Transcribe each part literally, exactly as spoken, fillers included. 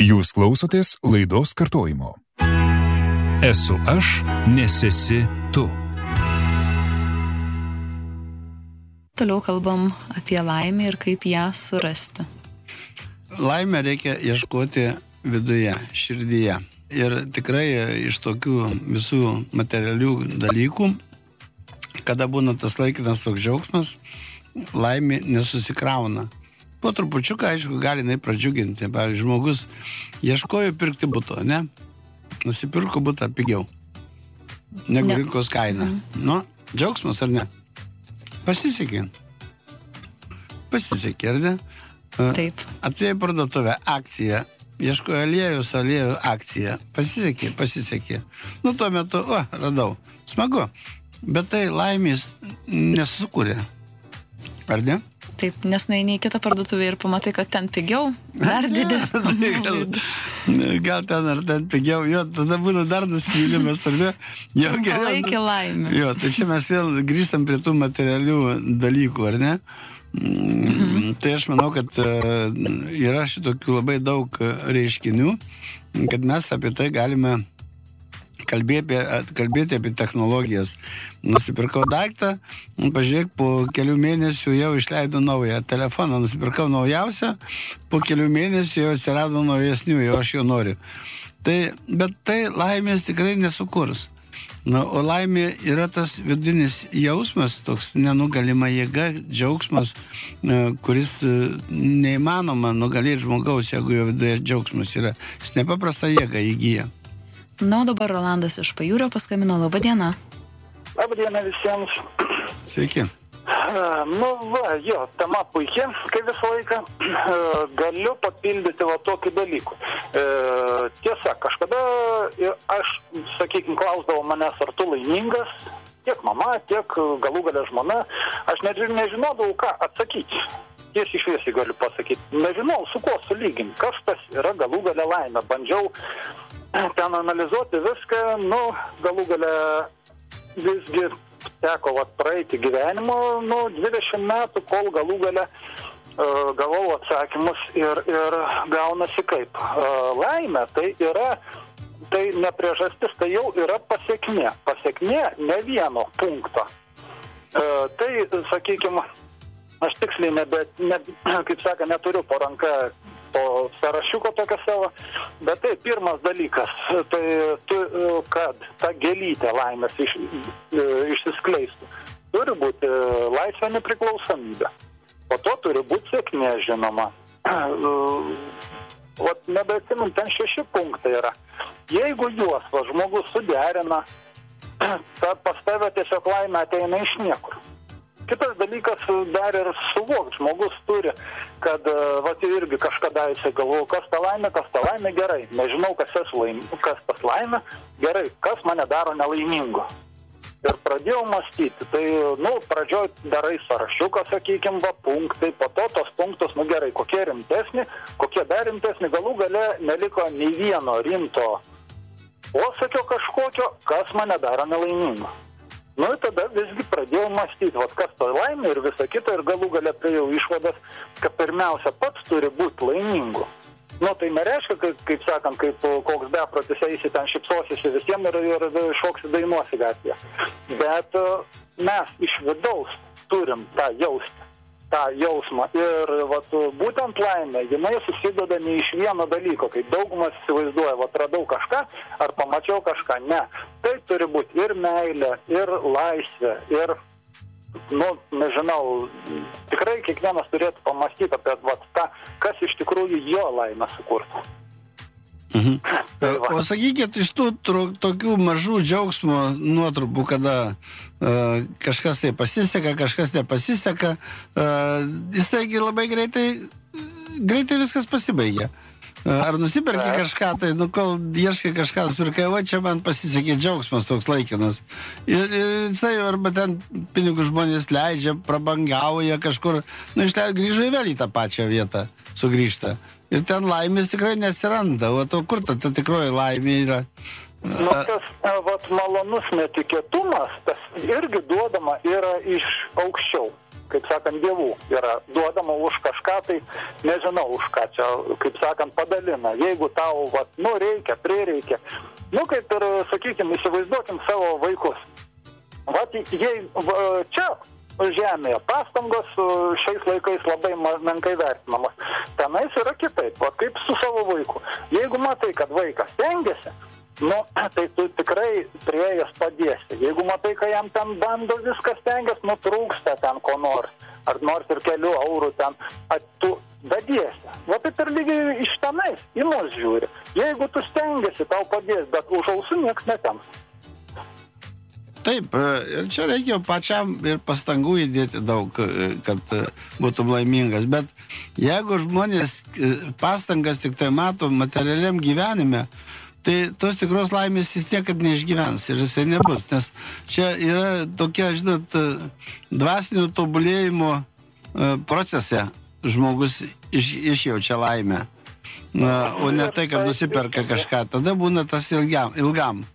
Jūs klausotės laidos kartojimo. Esu aš, nes esi tu. Toliau kalbam apie laimę ir kaip ją surasti. Laimę reikia ieškoti viduje, širdyje. Ir tikrai iš tokių visų materialių dalykų, kada būna tas laikinas toks džiaugsmas, laimė nesusikrauna. Po trupučiuką, aišku, gali jinai pradžiuginti. Pavyzdžiui, žmogus ieškojo pirkti buto, ne? Nusipirko butą pigiau, negu ne. Rinkos kaina. Mm. Nu, džiaugsmas ar ne? Pasisekė. Pasisekė, ar ne? Taip. Atėjo parduotuvę, akcija. Ieškojo aliejus, aliejų akcija. Pasisekė, pasisekė. Nu, tuo metu, o, radau. Smagu. Bet tai laimės nesukūrė. Ar ne? Taip, nes nueini į kitą parduotuvę ir pamatai, kad ten pigiau, dar didesnė. gal, gal ten ar ten pigiau, jo, tada būna dar nusivylimas, ar ne? Jau geriau. Palaikė laimę. Jo, tai čia mes vėl grįžtam prie tų materialių dalykų, ar ne? Mhm. Tai aš manau, kad yra šitokių labai daug reiškinių, kad mes apie tai galime kalbėti, kalbėti apie technologijas. Nusipirkau daiktą, pažiūrėk, po kelių mėnesių jau išleido naują telefoną, nusipirkau naujausią, po kelių mėnesių jau atsirado naujesnių, jau aš jau noriu. Tai, bet tai laimės tikrai nesukurs. Na, o laimė yra tas vidinis jausmas, toks nenugalima jėga, džiaugsmas, kuris neįmanoma nugalėti žmogaus, jeigu jo viduje džiaugsmas yra. Jis nepaprastą jėgą įgyja. Na, o dabar Rolandas iš Pajūrio paskambino. Labą dieną. Labą dieną visiems. Sveiki. Uh, nu, va, jo, tema puikia, kaip visą laiką. Uh, galiu papildyti va tokį dalykų. Uh, tiesa, kažkada aš, sakykime, klausdavau manęs, ar tu laimingas, tiek mama, tiek galų galia žmona. Aš net nežinodavau, ką atsakyti. Tiesiai šviesiai galiu pasakyti. Nežinau, su kuo sulyginti, kas tas yra galų galia laimė. Bandžiau ten analizuoti viską, nu, galų galia visgi teko vat, praeiti gyvenimo, nu, dvidešimt metų, kol galų galia uh, gavau atsakymus ir, ir gaunasi kaip. Uh, laimė tai yra, tai ne priežastis, tai jau yra pasiekmė. Pasiekmė ne vieno punkto. Uh, tai, sakykime, aš tiksliai nebe, ne, kaip saka, neturiu po ranka to sąrašiuko tokio savo, bet tai pirmas dalykas, tai tu, kad ta gėlytė laimės iš, išsiskleistų, turi būti laisvė nepriklausomybė. Po to turi būti sėkmė, žinoma. Vat nebeatsimint, ten šeši punktai yra. Jeigu juos va, žmogus suderina, ta pas tave tiesiog laimė ateina iš niekur. Kitas dalykas dar ir suvok, žmogus turi, kad va, irgi kažkada jisai galvoja, kas ta laimė, kas ta laimė, gerai. Nežinau, kas, laim, kas tas laimė, gerai, kas mane daro nelaimingu. Ir pradėjau mąstyti, tai, nu, pradžioj darai sąrašiuką, sakykime, va, punktai, po to tos punktus, nu gerai, kokie rimtesni, kokie dar rimtesni, galų gale neliko nei vieno rimto posakio kažkokio, kas mane daro nelaimingu. Nu, tada visgi pradėjau mąstyti, vat, kas to laimė ir visa kita, ir galų galia priejau išvadas, kad pirmiausia pats turi būti laimingu. Nu, tai nereiškia, kaip, kaip sakant, kaip koks beprotis eisi ten šipsosisi visiems ir, ir šoksi dainuosi gatvėje. Bet mes iš vidaus turim tą jausti, tą jausmą. Ir vat, būtent laimė, jinai susideda ne iš vieno dalyko, kaip daugumas įsivaizduoja, vat, radau kažką ar pamačiau kažką. Ne. Tai turi būti ir meilė, ir laisvė, ir, nu, nežinau, tikrai kiekvienas turėtų pamastyti apie vat, tą, kas iš tikrųjų jo laimę sukurtų. Mhm. O sakykit, iš tų tro, tokių mažų džiaugsmo nuotrupų, kada uh, kažkas tai pasiseka, kažkas nepasiseka, uh, jis taigi labai greitai, greitai viskas pasibaigia. Ar nusiperki kažką, tai nu, kol ieškai kažką, nusipirkai, o čia man pasisekė džiaugsmas toks laikinas. Ir, ir jisai, arba ten pinigus žmonės leidžia, prabangauja kažkur, nu, išleidžia, grįžo į vėl į tą pačią vietą, sugrįžta. Ir ten laimės tikrai nesiranda, o to kur ta, ta tikroji laimė yra? Nu, tas vat, malonus netikėtumas, tas irgi duodama yra iš aukščiau. kaip sakant, dievų yra duodama už kažką, tai nežinau už ką čia, kaip sakant, padalina. Jeigu tau, vat, nu, reikia, prireikia, nu, kaip ir, sakykime, įsivaizduokim savo vaikus. Vat, jei čia žemėje pastangos šiais laikais labai menkai vertinamos. Tenais yra kitaip, o kaip su savo vaiku. Jeigu matai, kad vaikas stengiasi, nu, tai tu tikrai prieėjęs padėsi. Jeigu matai, kad jam ten bando viskas stengiasi, nu, trūksta ten ko nors, ar nors ir kelių eurų ten, at tu dadėsi. Va taip ir lygiai iš tenais, į mus žiūri. Jeigu tu stengiasi, tau padės, bet už ausų nieks netems. Taip, ir čia reikia pačiam ir pastangų įdėti daug, kad būtum laimingas. Bet jeigu žmonės pastangas tik tai mato materialiam gyvenime, tai tos tikros laimės jis niekad neišgyvens ir jisai nebus. Nes čia yra tokia, žinot, dvasinio tobulėjimo procese žmogus iš, išjaučia laimę. Na, o ne tai, kad nusiperka kažką. Tada būna tas ilgam. ilgam.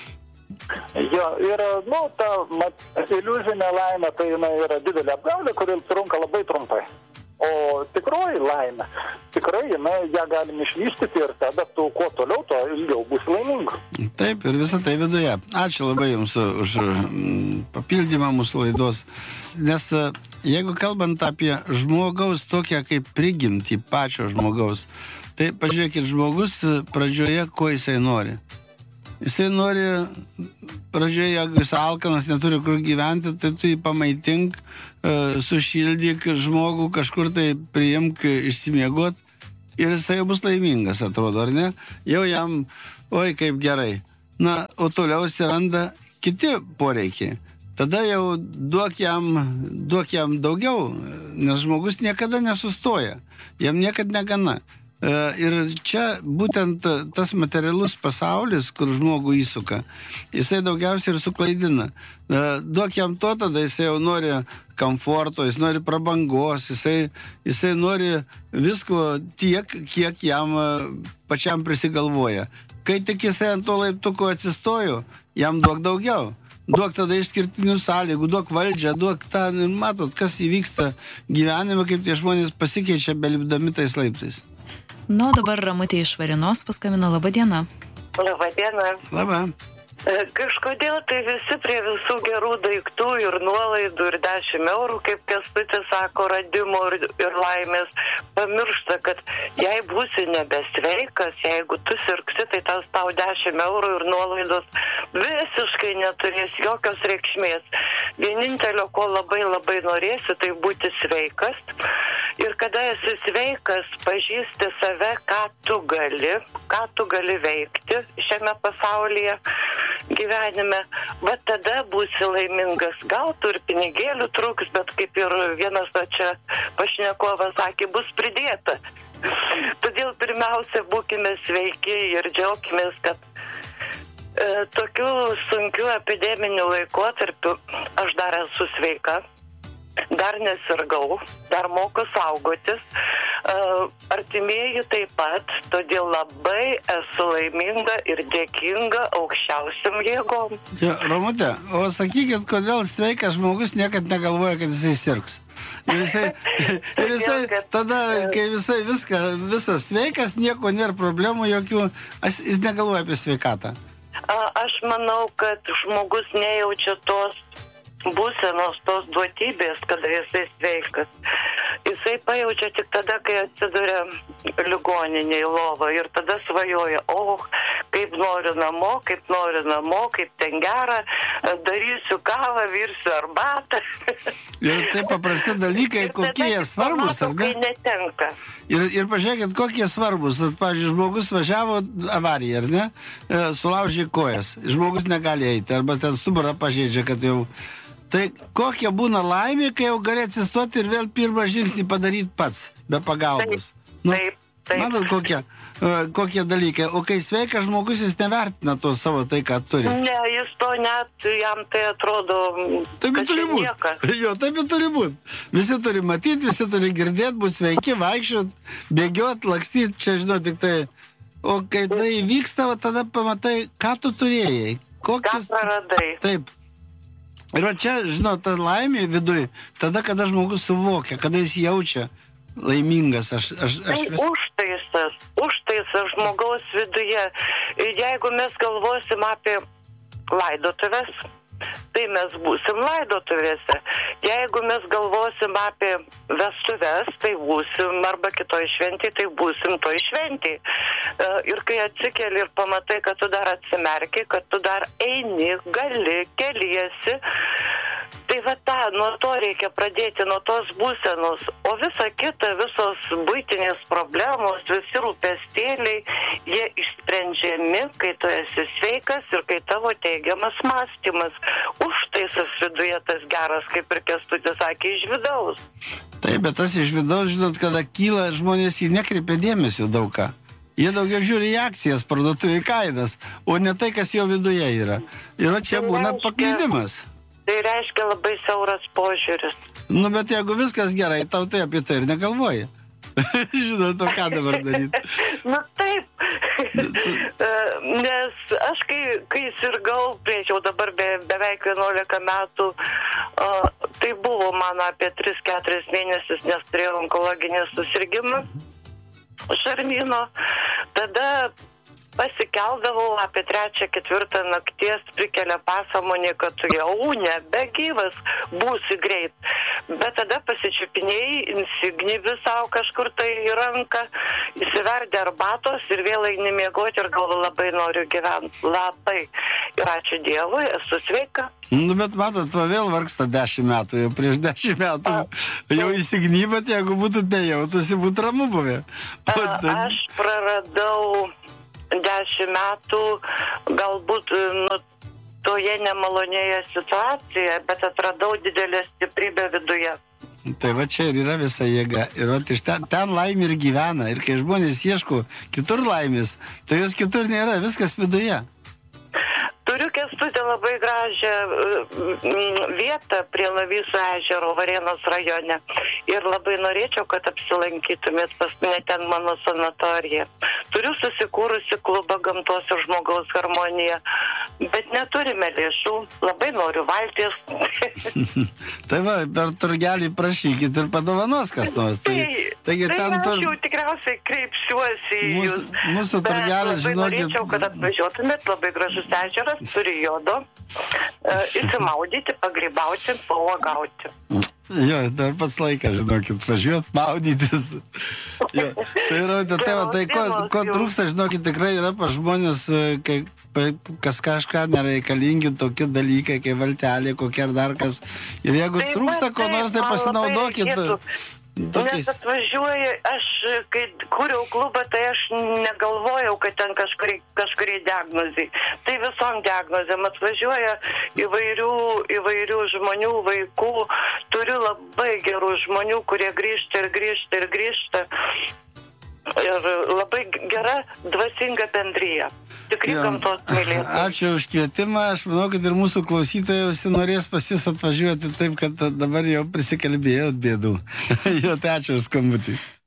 Jo, yra, nu, ta mat, iliuzinė laimė, tai jinai yra didelė apgaulė, kuri trunka labai trumpai. O tikroji laimė, tikrai jinai ją galim išvystyti ir tada tu kuo toliau, to ilgiau bus laimingas. Taip, ir visą tai viduje. Ačiū labai Jums už papildymą mūsų laidos. Nes jeigu kalbant apie žmogaus tokią kaip prigimtį pačio žmogaus, tai pažiūrėkit, žmogus pradžioje, ko jisai nori. Jisai nori, pradžioje, jeigu jis alkanas, neturi kur gyventi, tai tu jį pamaitink, sušildyk žmogų, kažkur tai priimk, išsimiegot ir jisai jau bus laimingas, atrodo, ar ne? Jau jam, oi, kaip gerai. Na, o toliau atsiranda kiti poreikiai. Tada jau duok jam, duok jam daugiau, nes žmogus niekada nesustoja, jam niekad negana. Ir čia būtent tas materialus pasaulis, kur žmogų įsuka, jisai daugiausiai ir suklaidina. Duok jam to, tada jisai jau nori komforto, jis nori prabangos, jisai, jisai nori visko tiek, kiek jam pačiam prisigalvoja. Kai tik jisai ant to laiptuko atsistojo, jam duok daugiau. Duok tada išskirtinių sąlygų, duok valdžią, duok tą, ir matot, kas įvyksta gyvenime, kaip tie žmonės pasikeičia belipdami tais laiptais. Nu, dabar Ramutė iš Varinos paskambino. Labą dieną. Labą dieną. Labą. Kažkodėl tai visi prie visų gerų daiktų ir nuolaidų ir dešimt eurų, kaip Kęstutis sako, radimo ir, ir laimės, pamiršta, kad jei būsi nebesveikas, jeigu tu sirgsi, tai tas tau dešimt eurų ir nuolaidos visiškai neturės jokios reikšmės. Vienintelio, ko labai labai norėsi, tai būti sveikas. Ir kada esi sveikas, pažįsti save, ką tu gali, ką tu gali veikti šiame pasaulyje, gyvenime, va tada būsi laimingas. Gal tu ir pinigėlių trūks, bet kaip ir vienas čia pašnekovas sakė, bus pridėta. Todėl pirmiausia, būkime sveiki ir džiaukimės, kad e, tokiu sunkiu epideminiu laikotarpiu aš dar esu sveika. Dar nesirgau, dar moku saugotis, uh, artimieji taip pat, todėl labai esu laiminga ir dėkinga aukščiausiam jėgom. Ja, Ramutė, o sakykit, kodėl sveikas žmogus niekad negalvoja, kad jisai sirgs? Ir jisai, ir jisai tada, kai visai viską, visas sveikas, nieko nėra problemų jokių, jis negalvoja apie sveikatą. Uh, aš manau, kad žmogus nejaučia tos būsenos, tos duotybės, kada jisai sveikas. Jisai pajaučia tik tada, kai atsiduria ligoninėje lovą ir tada svajoja, o, kaip noriu namo, kaip noriu namo, kaip ten gera, darysiu kavą, virsiu arbatą. Ir tai paprasti dalykai, kokie jie svarbus, ar ne? Netenka. Ir, ir pažiūrėkit, kokie svarbus. Pavyzdžiui, žmogus važiavo avariją, ar ne? Sulaužė kojas. Žmogus negali eiti, arba ten stuburą pažeidžia, kad jau... Tai kokia būna laimė, kai jau gali atsistoti ir vėl pirmą žingsnį padaryti pats, be pagalbos. Taip, taip, taip. Matot, kokie, kokie dalykai. O kai sveikas žmogus, jis nevertina to savo tai, ką turi. Ne, jis to net, jam tai atrodo, taip kad turi būt. Jo, taip ir turi būt. Visi turi matyti, visi turi girdėti, būt sveiki, vaikščiot, bėgiot, lakstyti, čia žinau tik tai. O kai tai vyksta, tada pamatai, ką tu turėjai. Kokius... Ką praradai. Taip. Ir va čia, žinot, ta laimė viduj, tada, kada žmogus suvokia, kada jis jaučia laimingas, aš... aš, aš tai vis... užtaisas, užtaisas žmogaus viduje. Jeigu mes galvosim apie laidotuvės, tai mes būsim laidotuvėse. Jeigu mes galvosim apie vestuves, tai būsim, arba kitoj šventėj, tai būsim toj šventėj. Ir kai atsikeli ir pamatai, kad tu dar atsimerki, kad tu dar eini, gali, keliesi, tai va tą, nuo to reikia pradėti, nuo tos būsenos. O visa kita, visos buitinės problemos, visi rūpestėliai, jie išsprendžiami, kai tu esi sveikas ir kai tavo teigiamas mąstymas. Užtaisas viduje tas geras, kaip ir Kęstutis sakė, iš vidaus. Taip, bet tas iš vidaus, žinot, kada kyla, žmonės jį nekreipia dėmesio daug ką. Jie daugiau žiūri į akcijas, parduotuvį kainas, o ne tai, kas jo viduje yra. Ir va čia būna paklydimas. Tai reiškia labai siauras požiūris. Nu, bet jeigu viskas gerai, tau tai apie tai ir negalvoji. Žinot, o ką dabar daryti? Nu taip, nes aš kai, kai sirgau, prieš jau dabar be, beveik vienuolika metų, uh, tai buvo man apie tris keturis mėnesius, nes turėjau onkologinį susirgimą žarnyno. Tada pasikeldavau apie trečią, ketvirtą nakties, prikelia pasąmonė, kad jau nebegyvas, būsi greit. Bet tada pasičiupinėjai, insignybi savo kažkur tai į ranką, įsiverdė arbatos ir vėl eini miegoti ir galvo, labai noriu gyventi, labai. Ir ačiū Dievui, esu sveika. Nu, bet matot, va vėl vargsta dešimt metų, jau prieš dešimt metų jau įsignybat, jeigu būtų nejautusi, būtų ramu buvę. Aš praradau dešimt metų, galbūt nu, toje nemalonėje situacijoje, bet atradau didelę stiprybę viduje. Tai va čia ir yra visa jėga. Ir va iš ten, ten laimė ir gyvena. Ir kai žmonės ieško kitur laimės, tai jos kitur nėra, viskas viduje. Turiu, Kęstutį, labai gražią vietą prie Lavyso ežero Varėnos rajone. Ir labai norėčiau, kad apsilankytumėt pas mane ten mano sanatorija. Turiu susikūrusi klubą Gamtos ir žmogaus harmonija, bet neturime lėšų. Labai noriu valties. Tai va, per turgelį prašykit ir padovanos kas nors. Tai, taigi, tai ten aš tur... jau tikriausiai kreipsiuosi į Mūsų, jūs. mūsų turgelis, žinokit... Labai norėčiau, kad atvažiuotumėt, labai gražus ežeras, turi jodo, e, įsimaudyti, pagrybauti, pauogauti. Jo, dar pats laikas, žinokit, važiuot, maudytis. Jo, tai yra, tai, tai, tai ko, ko trūksta, žinokit, tikrai yra pas žmonės, kai kas kažką nereikalingi tokie dalykai, kaip valtelė, kokie ar dar kas. Ir jeigu tai trūksta va, ko nors, tai pasinaudokit. Tokiais. Nes atvažiuoju, aš, kai kūriau klubą, tai aš negalvojau, kad ten kažkurį, kažkurį diagnozį. Tai visom diagnozėm atvažiuoja įvairių, įvairių žmonių, vaikų. Turiu labai gerų žmonių, kurie grįžta ir grįžta ir grįžta. Ir labai gera, dvasinga bendryja. Tikrai gamtos mylėtojai. Ačiū už kvietimą. Aš manau, kad ir mūsų klausytojai visi norės pas jūs atvažiuoti taip, kad dabar jau prisikalbėjot bėdų. Jo, tai ačiū už skambutį.